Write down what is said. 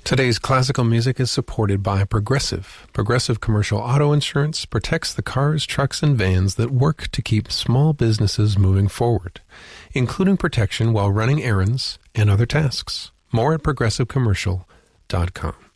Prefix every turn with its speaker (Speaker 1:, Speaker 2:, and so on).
Speaker 1: Today's classical music is supported by Progressive. Progressive Commercial Auto Insurance protects the cars, trucks, and vans that work to keep small businesses moving forward, including protection while running errands and other tasks. More at progressivecommercial.com.